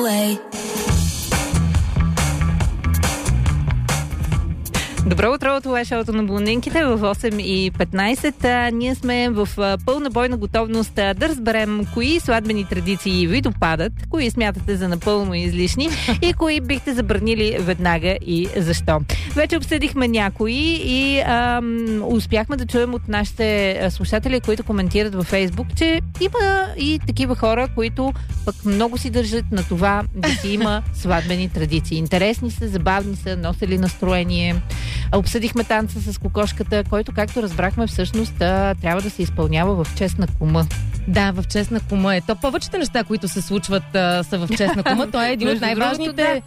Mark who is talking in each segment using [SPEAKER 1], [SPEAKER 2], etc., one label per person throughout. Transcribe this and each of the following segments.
[SPEAKER 1] Добро утро, това е шоуто на блондинките в 8:15. Ние сме в пълна бойна готовност да разберем кои сватбени традиции ви допадат, кои смятате за напълно излишни и кои бихте забранили веднага и защо. Вече обсъдихме някои и успяхме да чуем от нашите слушатели, които коментират във Фейсбук, че има и такива хора, които пък много си държат на това да си има сватбени традиции. Интересни са, забавни са, носели настроение. Обсъдихме танца с кокошката, който, както разбрахме, всъщност трябва да се изпълнява в чест на кума.
[SPEAKER 2] Да, в чест на кума е. То повечето неща, които се случват, са в чест на кума. Той е един от най-важните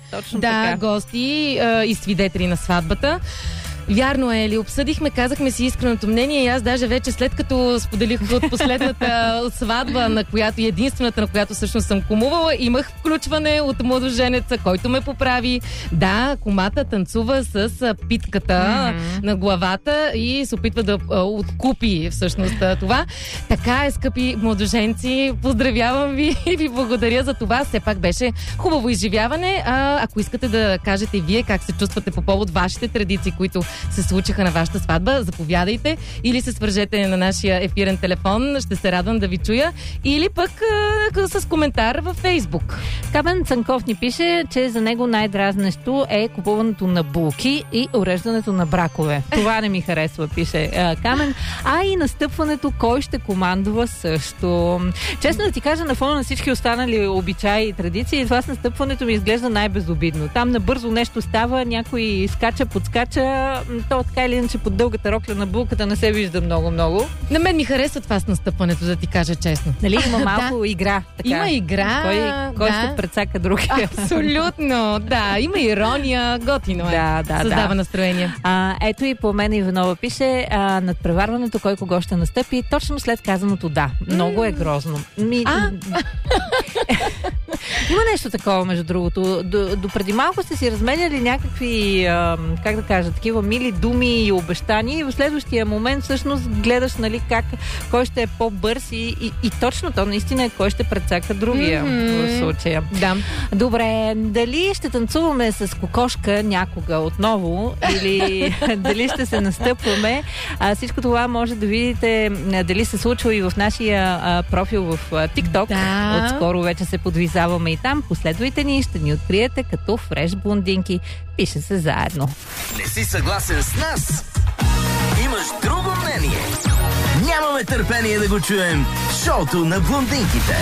[SPEAKER 2] гости и свидетели на сватбата. Вярно е ли? Обсъдихме, казахме си искреното мнение и аз даже вече след като споделих от последната сватба, на която и единствената, на която всъщност съм кумувала, имах включване от младоженеца, който ме поправи. Да, кумата танцува с питката на главата и се опитва да откупи всъщност това. Така е, скъпи младоженци, поздравявам ви и ви благодаря за това. Все пак беше хубаво изживяване. Ако искате да кажете и вие как се чувствате по повод вашите традиции, които се случиха на вашата сватба, заповядайте или се свържете на нашия ефирен телефон. Ще се радвам да ви чуя. Или пък с коментар във Фейсбук.
[SPEAKER 1] Камен Цанков ни пише, че за него най-дразнещо е купуването на булки и уреждането на бракове. Това не ми харесва, пише Камен. А и настъпването, кой ще командва също. Честно да ти кажа, на фона на всички останали обичаи и традиции, това с настъпването ми изглежда най-безобидно. Там набързо нещо става, някой скача, подскача, то така или иначе под дългата рокля на булката не се вижда много-много.
[SPEAKER 2] На мен ми харесва това с настъпването, да ти кажа честно.
[SPEAKER 1] Нали, има малко игра. Така.
[SPEAKER 2] Има игра.
[SPEAKER 1] Кой ще прецака другия.
[SPEAKER 2] Абсолютно, да. Има ирония, готино е. Създава настроение.
[SPEAKER 1] Ето и по мен Иванова пише, над преварването кой кого ще настъпи, точно след казаното да. Много е грозно. Има нещо такова, между другото. До преди малко сте си разменяли някакви, как да кажа, такива мили думи и обещания и в следващия момент всъщност гледаш, нали, кой ще е по-бърз и точно то наистина е кой ще прецака другия в случая.
[SPEAKER 2] Да.
[SPEAKER 1] Добре, дали ще танцуваме с кокошка някога отново или дали ще се настъпваме, всичко това може да видите дали се случва и в нашия профил в TikTok. Да. Отскоро вече се подвизаваме и там. Последвайте ни, ще ни откриете като фреш блондинки. Пише се заедно.
[SPEAKER 3] Не си съгласен с нас? Имаш друго мнение? Нямаме търпение да го чуем. Шоуто на блондинките.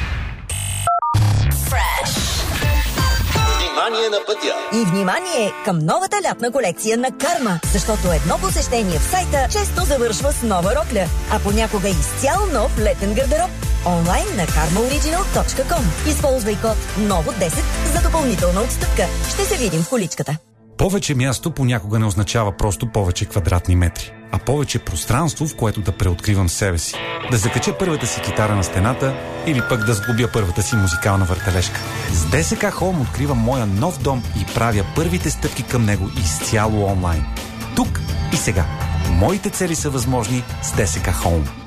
[SPEAKER 3] Фреш. Внимание на пътя!
[SPEAKER 4] И внимание към новата лятна колекция на Карма, защото едно посещение в сайта често завършва с нова рокля, а понякога изцяло нов летен гардероб. Онлайн на karmaoriginal.com. Използвай код NOVO10 за допълнителна отстъпка. Ще се видим в количката.
[SPEAKER 5] Повече място понякога не означава просто повече квадратни метри, а повече пространство, в което да преоткривам себе си. Да закача първата си китара на стената или пък да сглобя първата си музикална въртележка. С ДСК Home откривам моя нов дом и правя първите стъпки към него изцяло онлайн. Тук и сега. Моите цели са възможни с ДСК Home.